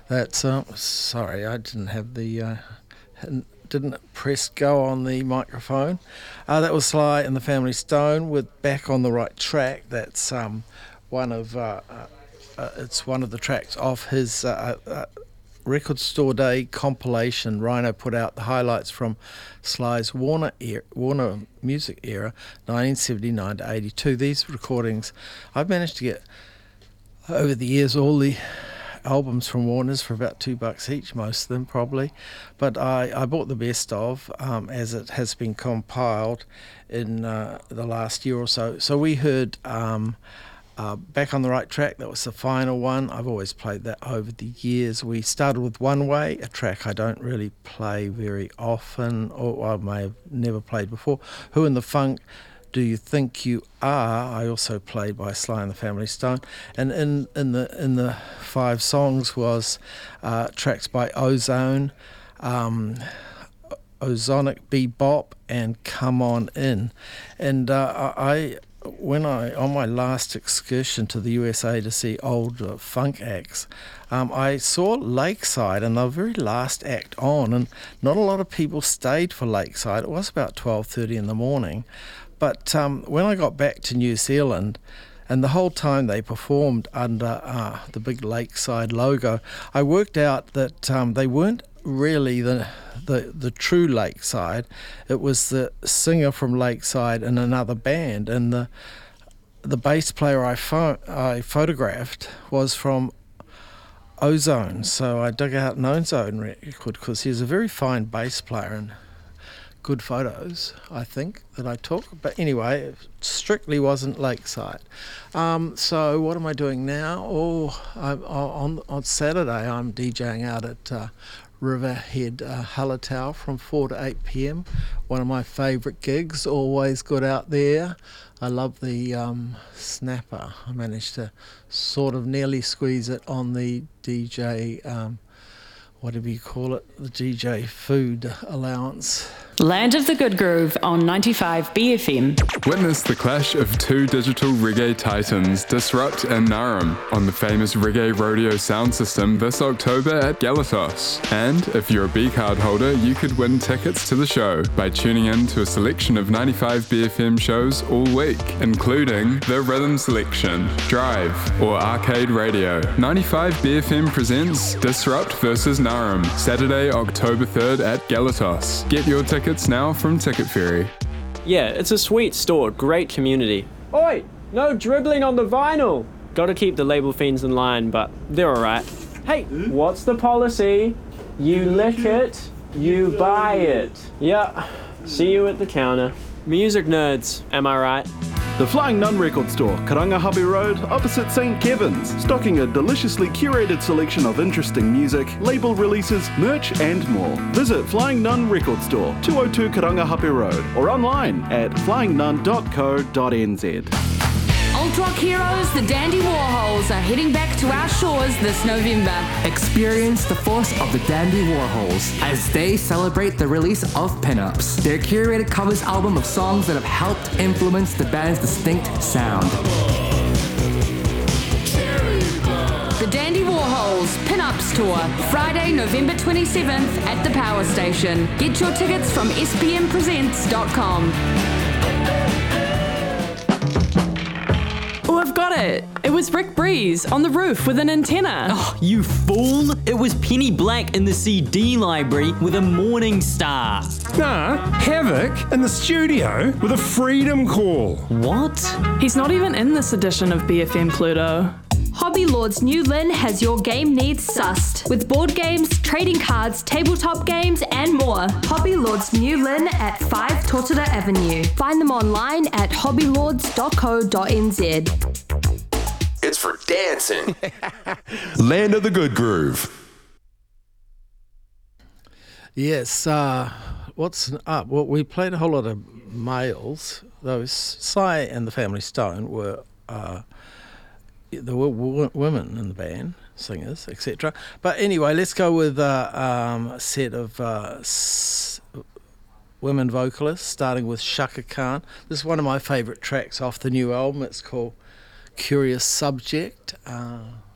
That's sorry, I didn't have the didn't press go on the microphone. That was Sly and the Family Stone with Back on the Right Track. That's one of it's one of the tracks off his Record Store Day compilation. Rhino put out the highlights from Sly's Warner music era, 1979 to 82. These recordings, I've managed to get over the years all the albums from Warner's for about $2 each, most of them probably, but I bought the best of as it has been compiled in the last year or so. So we heard Back on the Right Track. That was the final one. I've always played that over the years. We started with One Way, a track I don't really play very often, or I may have never played before. Who in the Funk, Do You Think You Are? I also played by Sly and the Family Stone. And in the 5 songs was tracks by Ozone, Ozonic Bebop, and Come On In. And when on my last excursion to the USA to see old funk acts, I saw Lakeside, and they were very last act on, and not a lot of people stayed for Lakeside. It was about 12:30 in the morning. But when I got back to New Zealand, and the whole time they performed under the big Lakeside logo, I worked out that they weren't really the true Lakeside. It was the singer from Lakeside in another band, and the bass player I photographed was from Ozone. So I dug out an Ozone record because he's a very fine bass player and good photos, I think, that I took. But anyway, it strictly wasn't Lakeside. So what am I doing now? On Saturday I'm DJing out at Riverhead Hallertau from 4 to 8 p.m. One of my favourite gigs, always good out there. I love the snapper. I managed to sort of nearly squeeze it on the DJ, whatever you call it, the DJ food allowance. Land of the Good Groove on 95 BFM. Witness the clash of 2 digital reggae titans, Disrupt and Narum, on the famous Reggae Rodeo sound system this October at Galatos. And if you're a B-card holder, you could win tickets to the show by tuning in to a selection of 95 BFM shows all week, including The Rhythm Selection, Drive, or Arcade Radio. 95 BFM presents Disrupt vs. Narum, Saturday, October 3rd at Galatos. Get your tickets now from Ticket Ferry. Yeah, it's a sweet store, great community. Oi, no dribbling on the vinyl! Gotta keep the label fiends in line, but they're alright. Hey, what's the policy? You lick it, you buy it. Yeah, see you at the counter. Music nerds, am I right? The Flying Nun Record Store, Karangahape Road, opposite St. Kevin's, stocking a deliciously curated selection of interesting music, label releases, merch and more. Visit Flying Nun Record Store, 202 Karangahape Road, or online at flyingnun.co.nz. Alt rock heroes, the Dandy Warhols, are heading back to our shores this November. Experience the force of the Dandy Warhols as they celebrate the release of Pinups, their curated covers album of songs that have helped influence the band's distinct sound. The Dandy Warhols Pinups Tour, Friday, November 27th at the Power Station. Get your tickets from spmpresents.com. Oh, I've got it. It was Rick Breeze on the roof with an antenna. Oh, you fool! It was Penny Black in the CD library with a morning star. Nah, Havoc in the studio with a freedom call. What? He's not even in this edition of BFM Pluto. Hobby Lord's New Lynn has your game needs sussed, with board games, trading cards, tabletop games, and more. Hobby Lord's New Lynn at 5 Totara Avenue. Find them online at hobbylords.co.nz. It's for dancing. Land of the Good Groove. Yes, what's up? Well, we played a whole lot of males. Those Sly and the Family Stone were there were women in the band, singers, etc. But anyway, let's go with a set of women vocalists, starting with Shaka Khan. This is one of my favourite tracks off the new album. It's called Curious Subject.